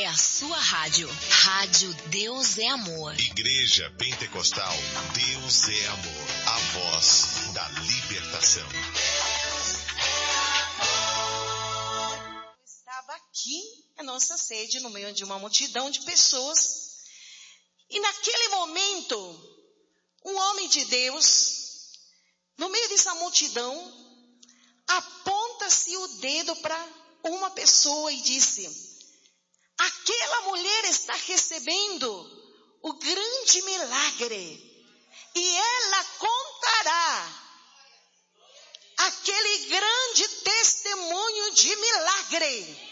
é a sua rádio. Rádio Deus é Amor. Igreja Pentecostal Deus é Amor. A voz da libertação. Estava aqui a nossa sede no meio de uma multidão de pessoas. E naquele momento, um homem de Deus, no meio dessa multidão, aponta-se o dedo para uma pessoa e disse: aquela mulher está recebendo o grande milagre e ela contará aquele grande testemunho de milagre.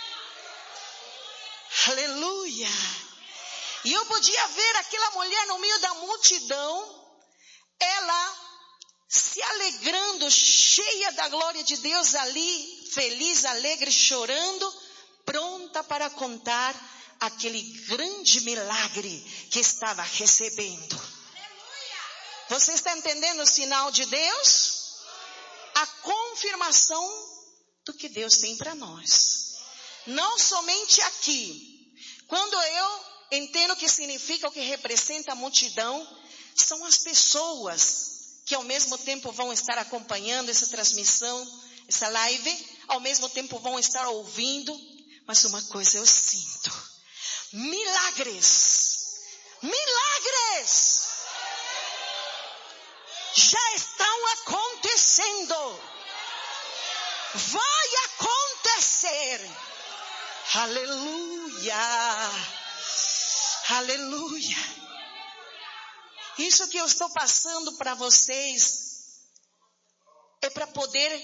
Aleluia! E eu podia ver aquela mulher no meio da multidão, ela se alegrando, cheia da glória de Deus ali, feliz, alegre, chorando, pronta para contar aquele grande milagre que estava recebendo. Você está entendendo o sinal de Deus? A confirmação do que Deus tem para nós. Não somente aqui. Quando eu entendo o que significa, o que representa a multidão, são as pessoas que ao mesmo tempo vão estar acompanhando essa transmissão, essa live, ao mesmo tempo vão estar ouvindo, mas uma coisa eu sinto: milagres, milagres já estão acontecendo, vai acontecer, aleluia, aleluia. Isso que eu estou passando para vocês é para poder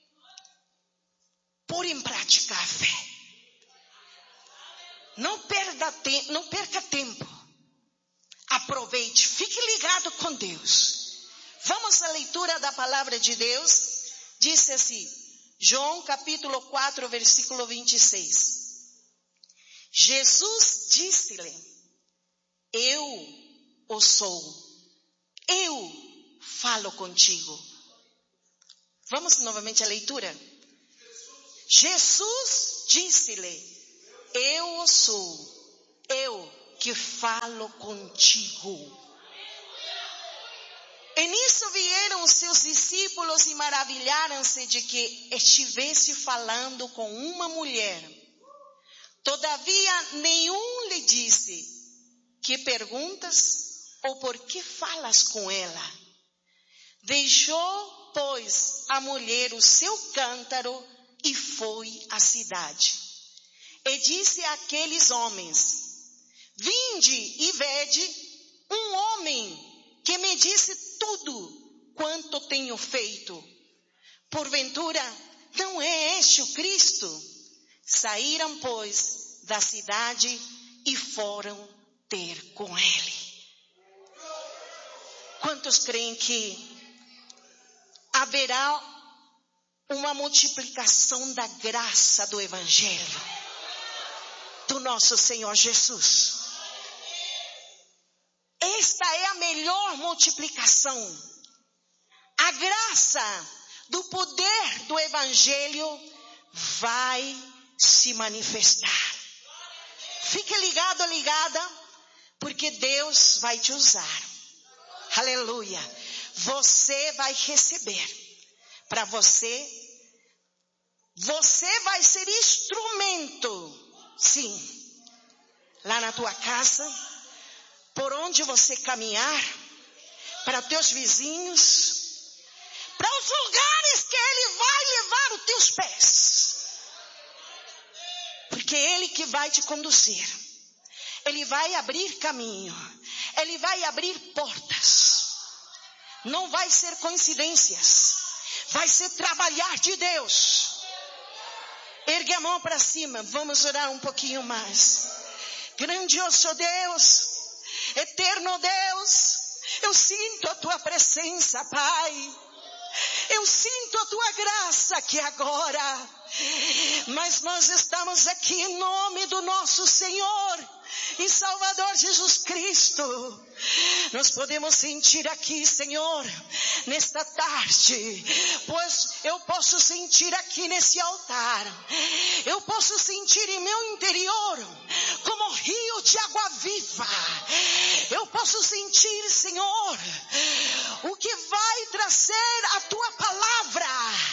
pôr em prática a fé. Não perca tempo. Aproveite, fique ligado com Deus. Vamos à leitura da palavra de Deus. Diz assim, João capítulo 4, versículo 26. Jesus disse-lhe: eu o sou. Eu falo contigo. Vamos novamente à leitura. Jesus disse-lhe: eu o sou. Eu que falo contigo. E nisso vieram os seus discípulos e maravilharam-se de que estivesse falando com uma mulher. Todavia nenhum lhe disse: que perguntas? Ou por que falas com ela? Deixou, pois, a mulher o seu cântaro e foi à cidade. E disse àqueles homens: vinde e vede um homem que me disse tudo quanto tenho feito. Porventura, não é este o Cristo? Saíram, pois, da cidade e foram ter com ele. Quantos creem que haverá uma multiplicação da graça do Evangelho do nosso Senhor Jesus? Esta é a melhor multiplicação. A graça do poder do Evangelho vai se manifestar. Fique ligado, ligada, porque Deus vai te usar. Aleluia. Você vai receber. Para você vai ser instrumento. Sim. Lá na tua casa, por onde você caminhar, para teus vizinhos, para os lugares que Ele vai levar os teus pés. Porque é Ele que vai te conduzir. Ele vai abrir caminho. Ele vai abrir portas. Não vai ser coincidências. Vai ser trabalhar de Deus. Ergue a mão para cima. Vamos orar um pouquinho mais. Grandioso Deus, eterno Deus, eu sinto a tua presença, Pai. Eu sinto a tua graça aqui agora. Mas nós estamos aqui em nome do nosso Senhor e Salvador Jesus Cristo. Nós podemos sentir aqui, Senhor, nesta tarde, pois eu posso sentir aqui nesse altar, eu posso sentir em meu interior como rio de água viva. Eu posso sentir, Senhor, o que vai trazer a tua palavra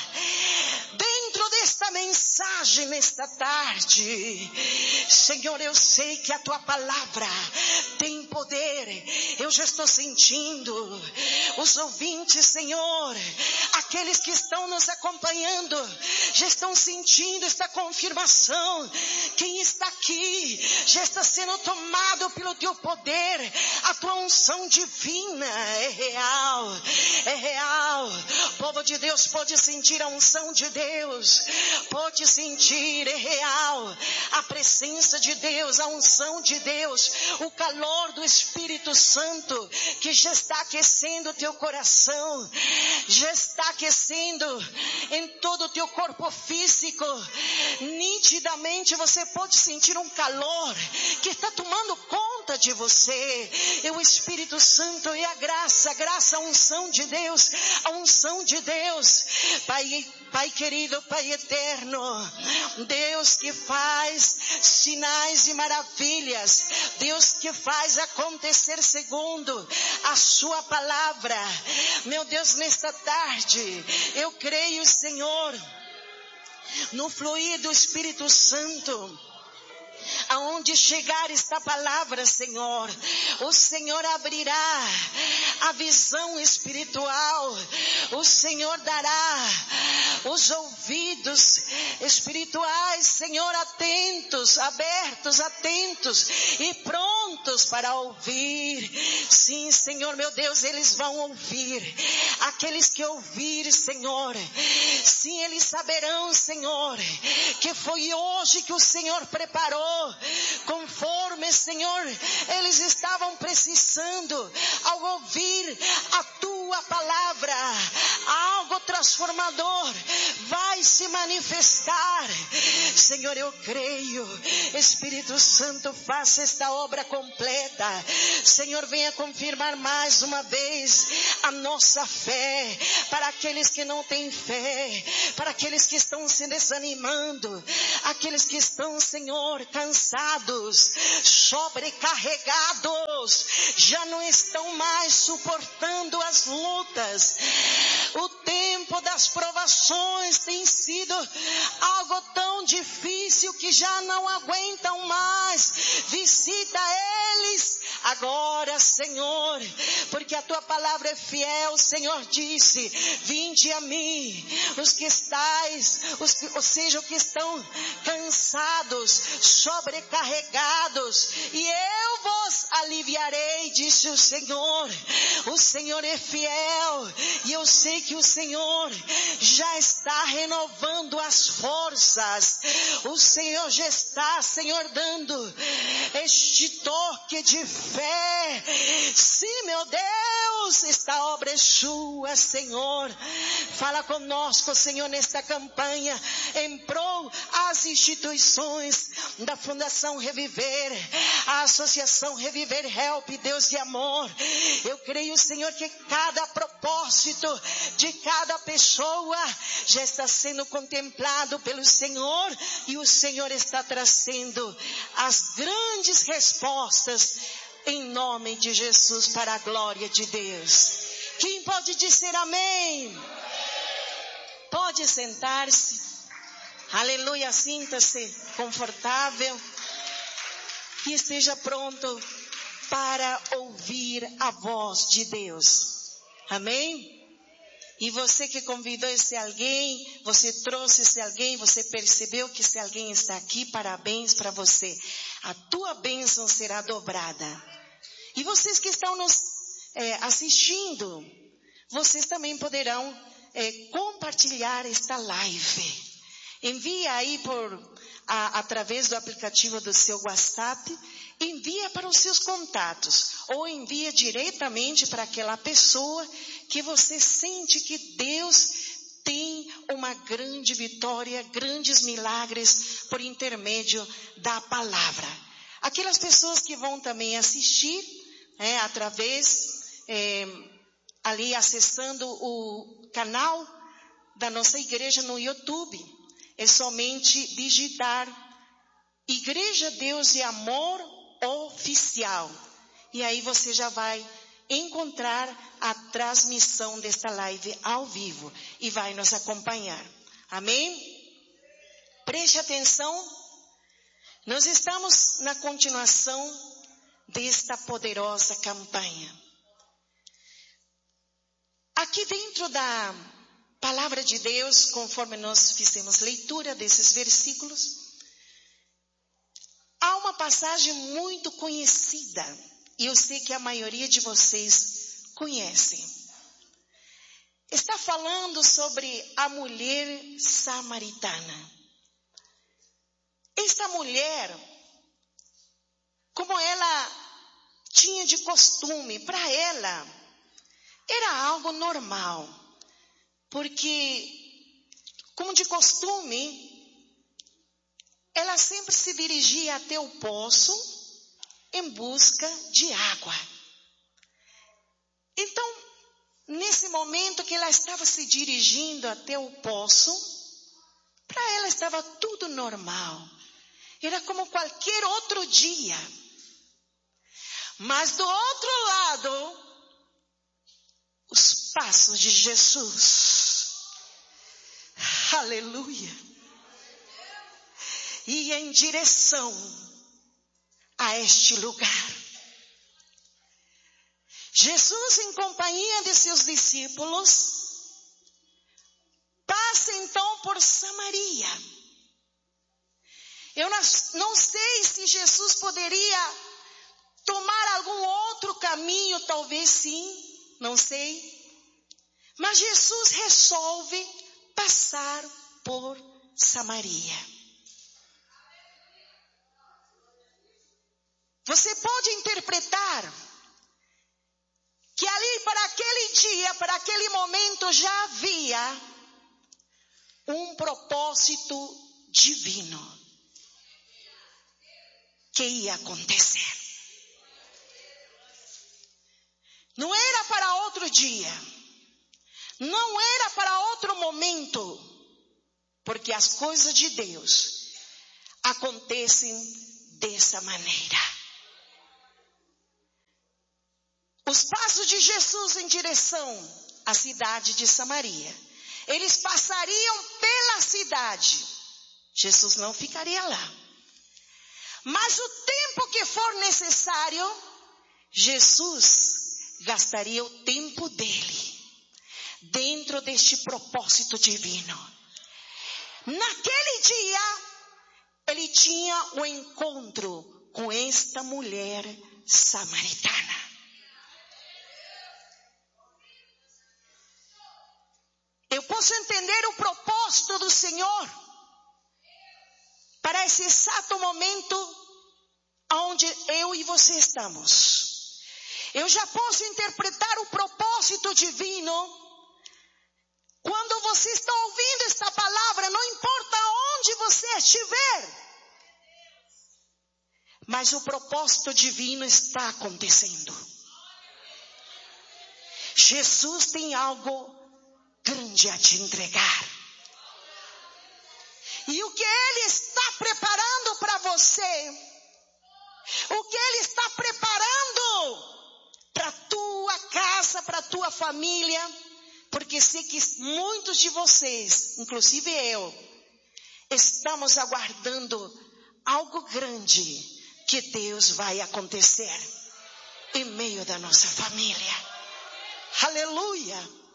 dentro desta mensagem nesta tarde. Senhor, eu sei que a tua palavra tem poder. Eu já estou sentindo os ouvintes, Senhor, aqueles que estão nos acompanhando, já estão sentindo esta confirmação. Quem está aqui já está sendo tomado pelo teu poder. A tua unção divina é real, é real. O povo de Deus pode sentir a unção de Deus, pode sentir, é real, a presença de Deus, a unção de Deus, o calor do Espírito Santo que já está aquecendo o teu coração, já está aquecendo em todo o teu corpo físico. Nitidamente você pode sentir um calor que está tomando conta de você. É o Espírito Santo e a graça, a unção de Deus, a unção de Deus. Pai querido, Pai eterno, Deus que faz sinais e maravilhas, Deus que faz acontecer segundo a sua palavra. Meu Deus, nesta tarde, eu creio, Senhor, no fluir do Espírito Santo. Aonde chegar esta palavra, Senhor, o Senhor abrirá a visão espiritual, o Senhor dará os ouvidos espirituais, Senhor, atentos, abertos, atentos e prontos para ouvir. Sim, Senhor, meu Deus, eles vão ouvir. Aqueles que ouvirem, Senhor, sim, eles saberão, Senhor, que foi hoje que o Senhor preparou, conforme, Senhor, eles estavam precisando. Ao ouvir a tua palavra, algo transformador vai se manifestar. Senhor, eu creio. Espírito Santo, faça esta obra completa. Senhor, venha confirmar mais uma vez a nossa fé, para aqueles que não têm fé, para aqueles que estão se desanimando, aqueles que estão, Senhor, cansados, sobrecarregados, já não estão mais suportando as lutas. O tempo das provações tem sido algo tão difícil que já não aguentam mais. Visita eles agora, Senhor, porque a tua palavra é fiel. O Senhor disse: vinde a mim, os que estáis, os que estão cansados, sobrecarregados, e eu vos aliviarei, disse o Senhor. O Senhor é fiel, e eu sei que o Senhor já está renovando as forças. O Senhor já está, Senhor, dando este toque de fé. Sim, meu Deus, esta obra é sua, Senhor. Fala conosco, Senhor, nesta campanha em prol às instituições da Fundação Reviver, a Associação Reviver Help, Deus de Amor. Eu creio, Senhor, que cada propósito de cada pessoa já está sendo contemplado pelo Senhor, e o Senhor está trazendo as grandes respostas em nome de Jesus, para a glória de Deus. Quem pode dizer amém? Pode sentar-se. Aleluia, sinta-se confortável e esteja pronto para ouvir a voz de Deus. Amém? E você que convidou esse alguém, você trouxe esse alguém, você percebeu que esse alguém está aqui, parabéns para você. A tua bênção será dobrada. E vocês que estão nos assistindo, vocês também poderão compartilhar esta live. Envia aí através do aplicativo do seu WhatsApp, envia para os seus contatos, ou envia diretamente para aquela pessoa que você sente que Deus uma grande vitória, grandes milagres por intermédio da palavra. Aquelas pessoas que vão também assistir, através, ali acessando o canal da nossa igreja no YouTube, é somente digitar Igreja Deus e Amor Oficial. E aí você já vai encontrar a transmissão desta live ao vivo e vai nos acompanhar. Amém? Preste atenção. Nós estamos na continuação desta poderosa campanha. Aqui dentro da palavra de Deus, conforme nós fizemos leitura desses versículos, há uma passagem muito conhecida, e eu sei que a maioria de vocês conhecem. Está falando sobre a mulher samaritana. Esta mulher, como ela tinha de costume, para ela era algo normal, porque, como de costume, ela sempre se dirigia até o poço em busca de água. Então, nesse momento que ela estava se dirigindo até o poço, para ela estava tudo normal. Era como qualquer outro dia. Mas do outro lado, os passos de Jesus. Aleluia. Ia em direção a este lugar. Jesus, em companhia de seus discípulos, passa então por Samaria. Eu não sei se Jesus poderia tomar algum outro caminho, talvez sim, não sei. Mas Jesus resolve passar por Samaria. Você pode interpretar que ali para aquele dia, para aquele momento já havia um propósito divino que ia acontecer. Não era para outro dia, não era para outro momento, porque as coisas de Deus acontecem dessa maneira. Os passos de Jesus em direção à cidade de Samaria. Eles passariam pela cidade. Jesus não ficaria lá. Mas o tempo que for necessário, Jesus gastaria o tempo dele dentro deste propósito divino. Naquele dia, ele tinha um encontro com esta mulher samaritana. Eu posso entender o propósito do Senhor para esse exato momento onde eu e você estamos. Eu já posso interpretar o propósito divino quando você está ouvindo esta palavra, não importa onde você estiver. Mas o propósito divino está acontecendo. Jesus tem algo grande a te entregar. E o que Ele está preparando para você, o que Ele está preparando para a tua casa, para a tua família, porque sei que muitos de vocês, inclusive eu, estamos aguardando algo grande que Deus vai acontecer em meio da nossa família. Aleluia!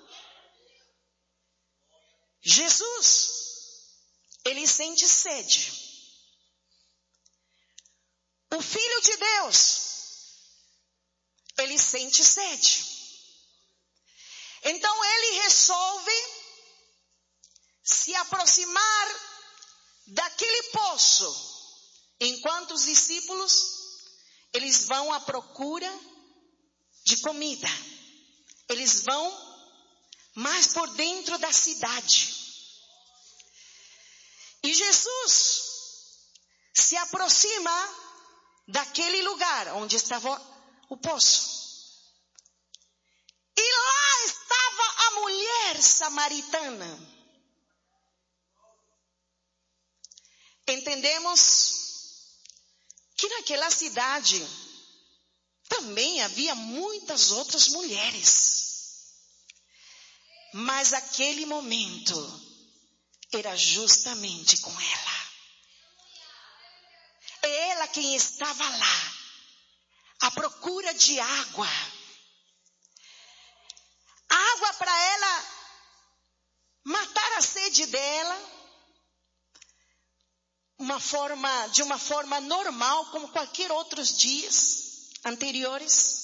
Jesus, ele sente sede. O Filho de Deus, ele sente sede. Então ele resolve se aproximar daquele poço, enquanto os discípulos, eles vão à procura de comida. Eles vão mais por dentro da cidade. E Jesus se aproxima daquele lugar onde estava o poço. E lá estava a mulher samaritana. Entendemos que naquela cidade também havia muitas outras mulheres. Mas aquele momento era justamente com ela. É ela quem estava lá, à procura de água. Água para ela matar a sede dela, de uma forma normal, como qualquer outros dias anteriores.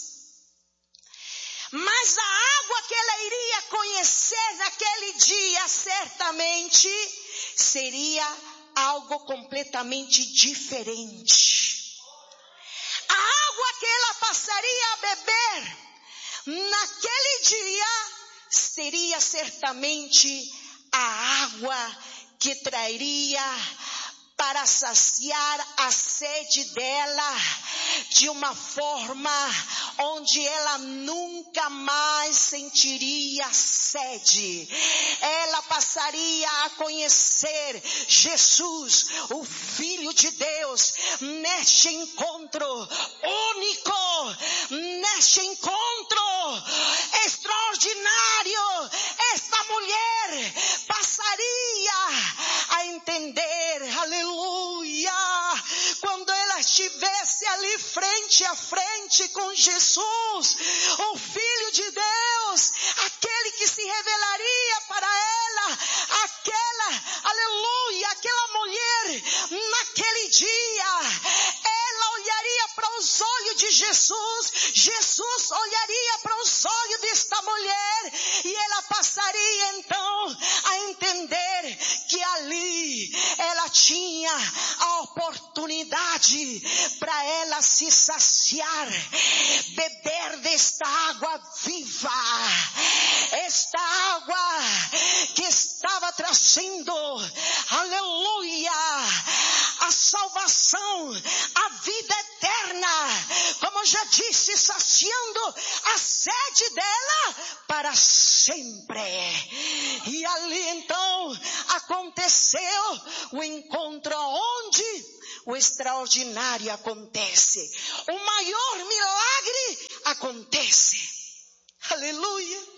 Mas a água que ela iria conhecer naquele dia, certamente, seria algo completamente diferente. A água que ela passaria a beber naquele dia seria certamente a água que traria para saciar a sede dela de uma forma onde ela nunca mais sentiria sede. Ela passaria a conhecer Jesus, o Filho de Deus, neste encontro único, neste encontro extraordinário. Esta mulher passaria a entender, aleluia, quando ela estivesse ali frente a frente com Jesus, o Filho de Deus, aquele que se revelaria para ela, aleluia, aquela mulher, naquele dia, ela olharia para os olhos de Jesus, Jesus olharia para os olhos desta mulher, e ela passaria então a entender que ali ela tinha a oportunidade para ela se saciar, beber desta água viva, esta água que estava trazendo, aleluia, a salvação, a vida eterna, como já disse, saciando a sede dela para sempre. E ali então aconteceu o encontro onde o extraordinário acontece, o maior milagre acontece. Aleluia.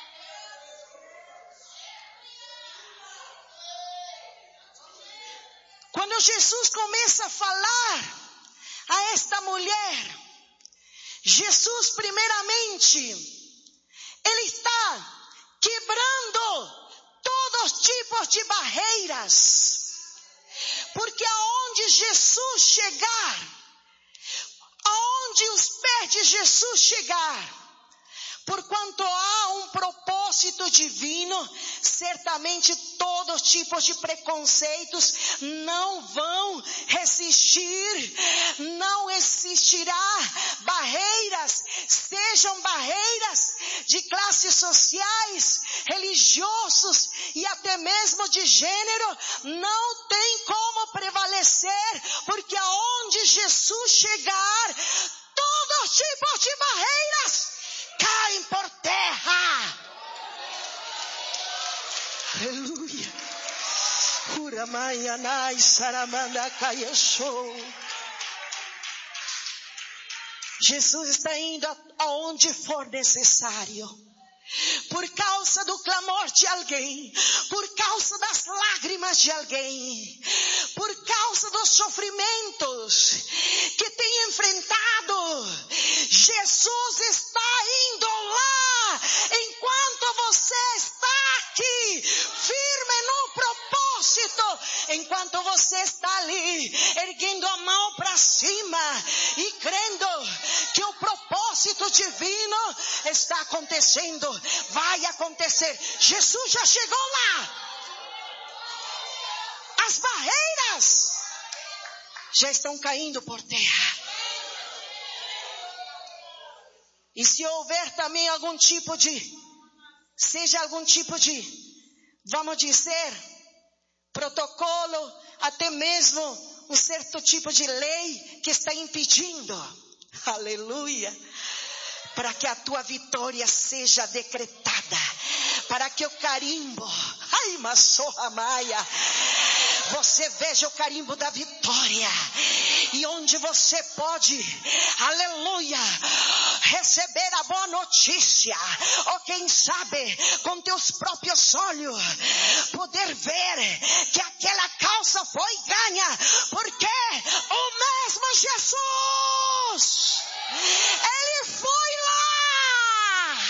Quando Jesus começa a falar a esta mulher, Jesus primeiramente, ele está quebrando todos os tipos de barreiras. Porque aonde Jesus chegar, aonde os pés de Jesus chegar, porquanto há um propósito divino, certamente todos os tipos de preconceitos não vão resistir, não existirá barreiras, sejam barreiras de classes sociais, religiosos e até mesmo de gênero, não tem como prevalecer, porque aonde Jesus chegar, todos os tipos de barreiras caem por terra. Aleluia. Uramaianai saramanda caiexou. Jesus está indo aonde for necessário. Por causa do clamor de alguém, por causa das lágrimas de alguém, por causa dos sofrimentos que tem enfrentado, Jesus está indo lá, enquanto você está aqui, firme no propósito, enquanto você está ali, erguendo a mão para cima e crendo que o propósito divino está acontecendo. Vai acontecer. Jesus já chegou lá. As barreiras já estão caindo por terra. E se houver também algum tipo de, vamos dizer, protocolo, até mesmo um certo tipo de lei que está impedindo, aleluia, para que a tua vitória seja decretada, para que o carimbo, ai, Massorra Maia, você veja o carimbo da vitória, e onde você pode, aleluia, receber a boa notícia, ou quem sabe, com teus próprios olhos, poder ver que aquela causa foi ganha, porque o mesmo Jesus, Ele foi lá.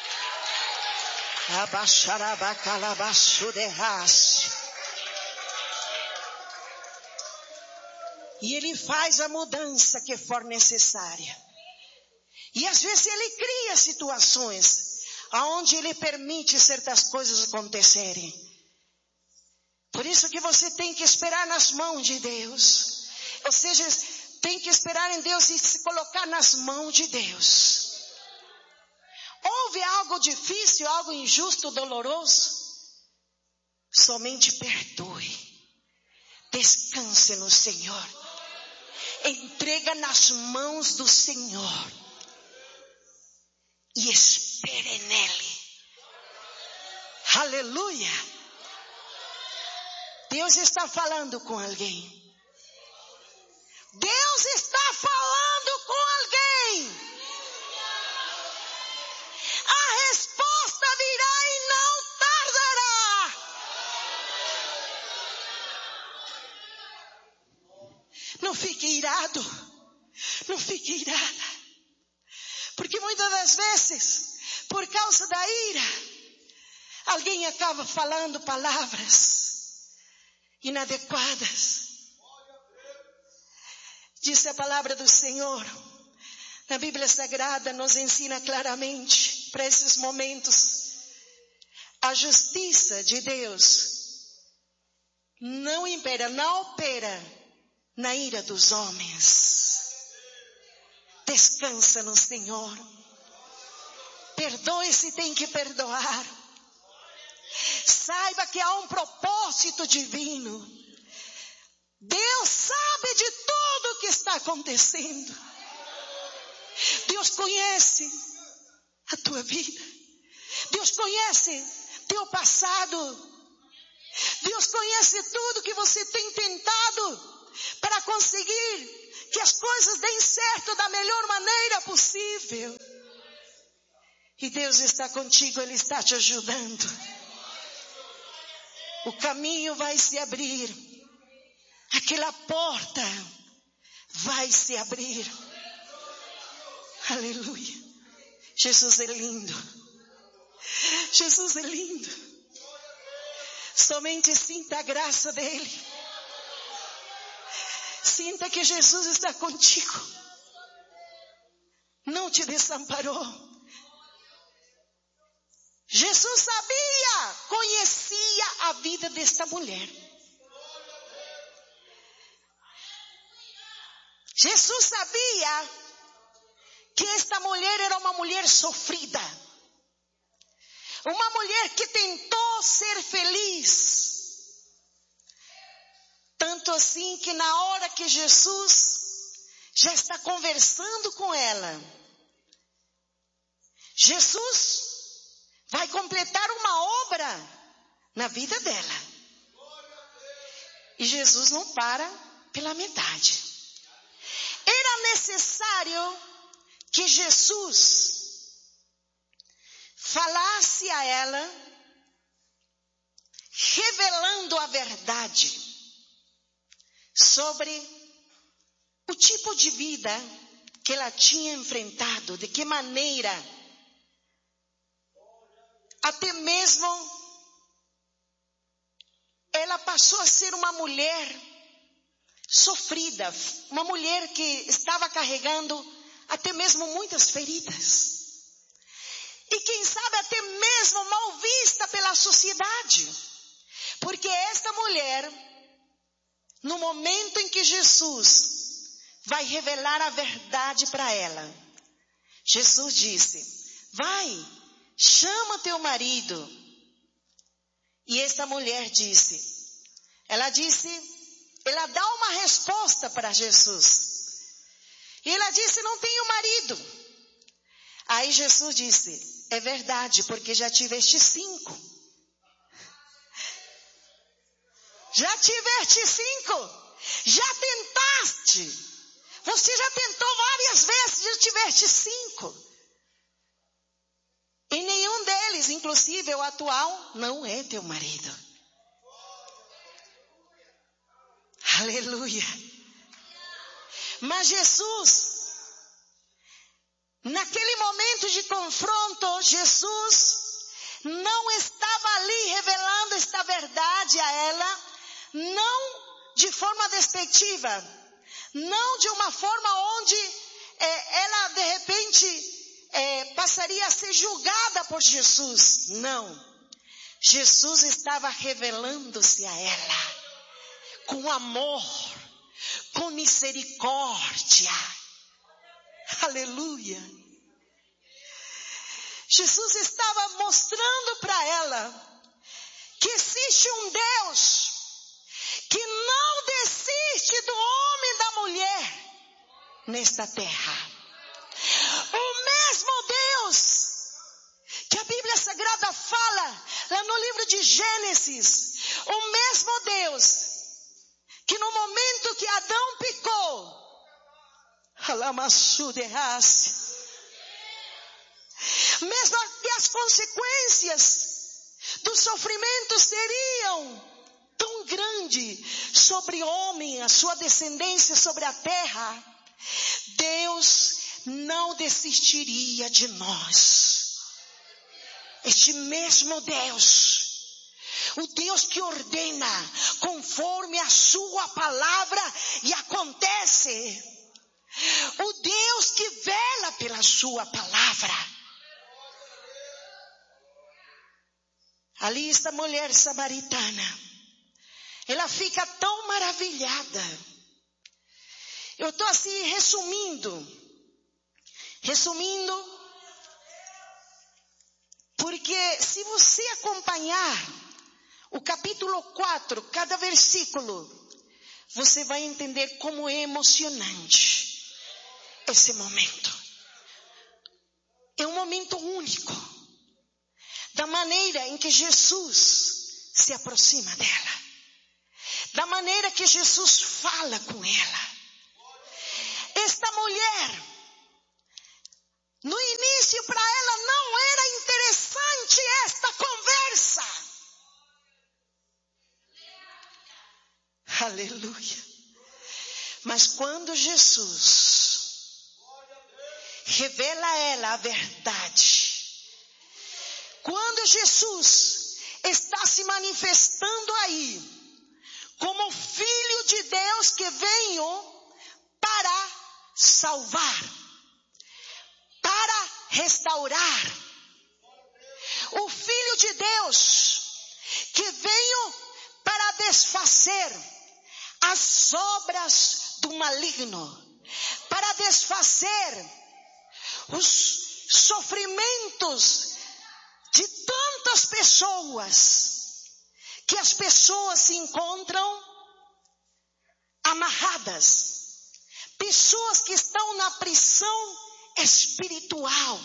E Ele faz a mudança que for necessária. E às vezes Ele cria situações onde Ele permite certas coisas acontecerem. Por isso que você tem que esperar nas mãos de Deus. Ou seja, tem que esperar em Deus e se colocar nas mãos de Deus. Houve algo difícil, algo injusto, doloroso? Somente perdoe. Descanse no Senhor. Entrega nas mãos do Senhor. E espere nele. Aleluia. Deus está falando com alguém. Deus está falando com alguém. A resposta virá e não tardará. Não fique irado. Não fique irada. Porque muitas das vezes, por causa da ira, alguém acaba falando palavras inadequadas. Diz a palavra do Senhor, na Bíblia Sagrada nos ensina claramente para esses momentos. A justiça de Deus não impera, não opera na ira dos homens. Descansa no Senhor. Perdoe se tem que perdoar. Saiba que há um propósito divino. Deus sabe de tudo o que está acontecendo. Deus conhece a tua vida. Deus conhece teu passado. Deus conhece tudo que você tem tentado para conseguir que as coisas deem certo da melhor maneira possível. E Deus está contigo, Ele está te ajudando. O caminho vai se abrir. Aquela porta vai se abrir. Aleluia. Jesus é lindo. Jesus é lindo. Somente sinta a graça dEle. Sinta que Jesus está contigo. Não te desamparou. Jesus sabia, conhecia a vida desta mulher. Jesus sabia que esta mulher era uma mulher sofrida. Uma mulher que tentou ser feliz. Tanto assim que na hora que Jesus já está conversando com ela, Jesus vai completar uma obra na vida dela. E Jesus não para pela metade. Era necessário que Jesus falasse a ela, revelando a verdade sobre o tipo de vida que ela tinha enfrentado, de que maneira, até mesmo ela passou a ser uma mulher sofrida, uma mulher que estava carregando até mesmo muitas feridas. E quem sabe até mesmo mal vista pela sociedade. Porque esta mulher, no momento em que Jesus vai revelar a verdade para ela, Jesus disse, vai, chama teu marido. E esta mulher disse, ela dá uma resposta para Jesus. E ela disse, não tenho marido. Aí Jesus disse, é verdade, porque já tiveste 5. Já tiveste 5. Já tentaste. Você já tentou várias vezes, já tiveste 5. E nenhum deles, inclusive o atual, não é teu marido. Aleluia. Mas Jesus, naquele momento de confronto, Jesus não estava ali revelando esta verdade a ela, não de forma despectiva, não de uma forma onde ela de repente passaria a ser julgada por Jesus. Não. Jesus estava revelando-se a ela com amor, com misericórdia. Aleluia. Jesus estava mostrando para ela que existe um Deus que não desiste do homem e da mulher nesta terra. O mesmo Deus que a Bíblia Sagrada fala lá no livro de Gênesis, o mesmo Deus que no momento que Adão pecou, mesmo que as consequências do sofrimento seriam tão grandes sobre o homem, a sua descendência sobre a terra, Deus não desistiria de nós. Este mesmo Deus, o Deus que ordena conforme a sua palavra e acontece. O Deus que vela pela sua palavra. Ali esta mulher samaritana, ela fica tão maravilhada. Eu estou assim resumindo, porque se você acompanhar o capítulo 4, cada versículo, você vai entender como é emocionante esse momento. É um momento único, da maneira em que Jesus se aproxima dela, da maneira que Jesus fala com ela. Esta mulher, no início para ela não era interessante esta conversa. Aleluia. Mas quando Jesus revela a ela a verdade, quando Jesus está se manifestando aí como Filho de Deus que veio para salvar, para restaurar, o Filho de Deus que veio para desfazer as obras do maligno, para desfazer os sofrimentos de tantas pessoas, que as pessoas se encontram amarradas, pessoas que estão na prisão espiritual,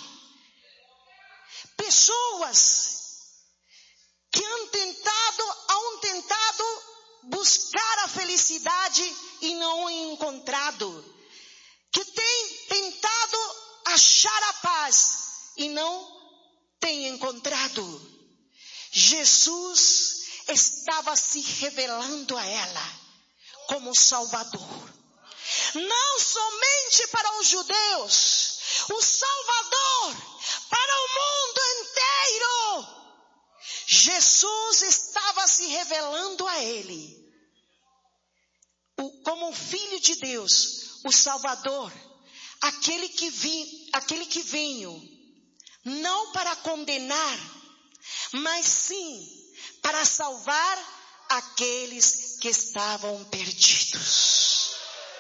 pessoas que hão tentado buscar a felicidade e não encontrado, que têm tentado achar a paz e não têm encontrado. Jesus estava se revelando a ela como Salvador, não somente para os judeus, o Salvador para o mundo inteiro. Jesus estava se revelando a ele como o Filho de Deus, o Salvador, aquele que veio não para condenar, mas sim para salvar aqueles que estavam perdidos.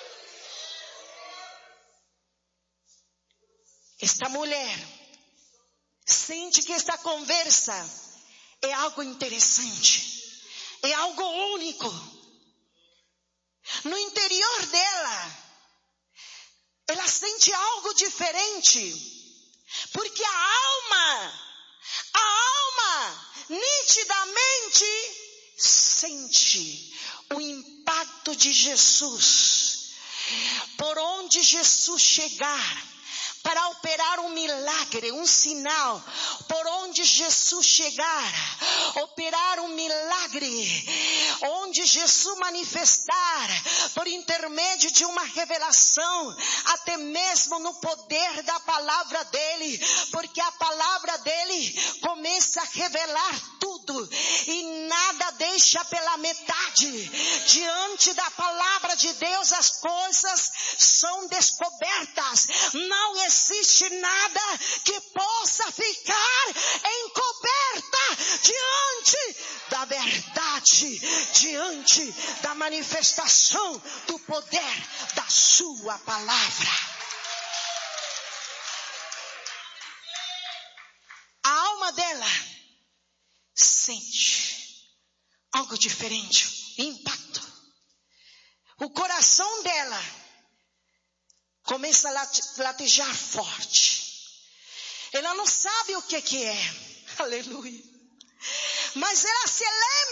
Esta mulher sente que esta conversa é algo interessante, é algo único. No interior dela, ela sente algo diferente. Porque a alma nitidamente sente o impacto de Jesus. Por onde Jesus chegar, para operar um milagre, um sinal, por onde Jesus chegar, operar um milagre, onde Jesus manifestar, por intermédio de uma revelação, até mesmo no poder da palavra dele, porque a palavra dele começa a revelar tudo, e nada deixa pela metade. Diante da palavra de Deus, as coisas são descobertas. Não existe nada que possa ficar encoberta diante da verdade, diante da manifestação do poder da sua palavra. A alma dela sente algo diferente, impacto. O coração dela começa a latejar forte. Ela não sabe o que é. Aleluia. Mas ela se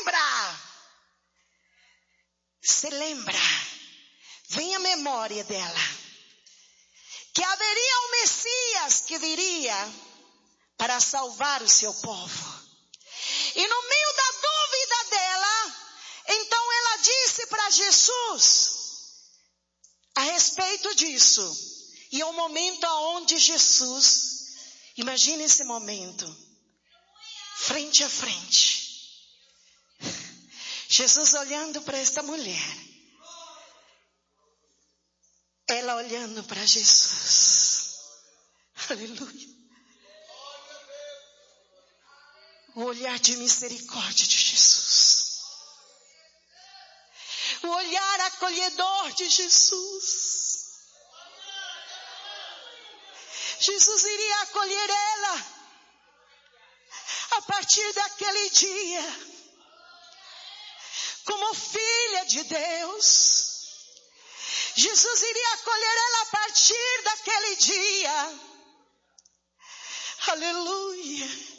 lembra. Vem a memória dela. Que haveria um Messias que viria para salvar o seu povo. E no meio da dúvida dela, então ela disse para Jesus a respeito disso. E é o momento onde Jesus, imagine esse momento, frente a frente. Jesus olhando para esta mulher. Ela olhando para Jesus. Aleluia. O olhar de misericórdia de Jesus. O olhar acolhedor de Jesus. Jesus iria acolher ela a partir daquele dia, como filha de Deus. Jesus iria acolher ela a partir daquele dia. Aleluia.